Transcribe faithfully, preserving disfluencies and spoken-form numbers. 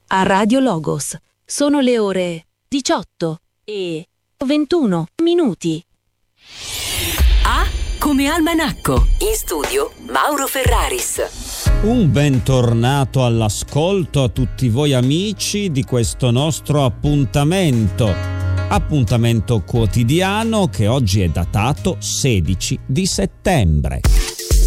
a Radio Logos. Sono le ore diciotto e ventuno minuti. A come almanacco. In studio Mauro Ferraris. Un bentornato all'ascolto a tutti voi amici di questo nostro appuntamento. Appuntamento quotidiano che oggi è datato sedici di settembre.